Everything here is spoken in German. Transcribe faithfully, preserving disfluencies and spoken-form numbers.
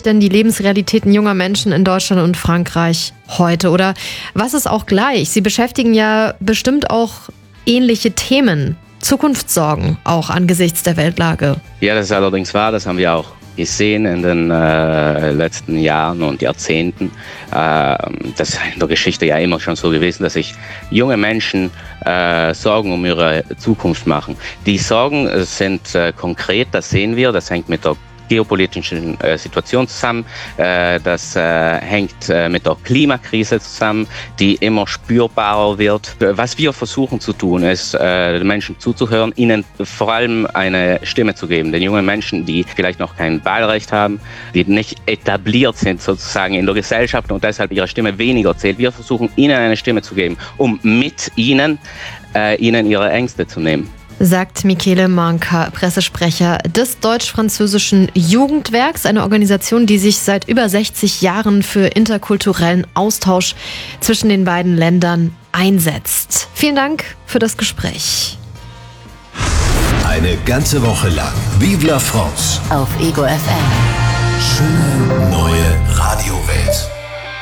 denn die Lebensrealitäten junger Menschen in Deutschland und Frankreich heute? Oder was ist auch gleich? Sie beschäftigen ja bestimmt auch ähnliche Themen, Zukunftssorgen auch angesichts der Weltlage. Ja, das ist allerdings wahr, das haben wir auch gesehen in den äh, letzten Jahren und Jahrzehnten. Äh, das ist in der Geschichte ja immer schon so gewesen, dass sich junge Menschen äh, Sorgen um ihre Zukunft machen. Die Sorgen sind äh, konkret, das sehen wir, das hängt mit der geopolitischen äh, Situation zusammen, äh, das äh, hängt äh, mit der Klimakrise zusammen, die immer spürbarer wird. Was wir versuchen zu tun, ist, äh, den Menschen zuzuhören, ihnen vor allem eine Stimme zu geben. Den jungen Menschen, die vielleicht noch kein Wahlrecht haben, die nicht etabliert sind sozusagen in der Gesellschaft und deshalb ihre Stimme weniger zählt. Wir versuchen ihnen eine Stimme zu geben, um mit ihnen, äh, ihnen ihre Ängste zu nehmen. Sagt Michele Manka, Pressesprecher des deutsch-französischen Jugendwerks, eine Organisation, die sich seit über sechzig Jahren für interkulturellen Austausch zwischen den beiden Ländern einsetzt. Vielen Dank für das Gespräch. Eine ganze Woche lang Vive la France auf Ego F M. Schöne neue Radiowelt.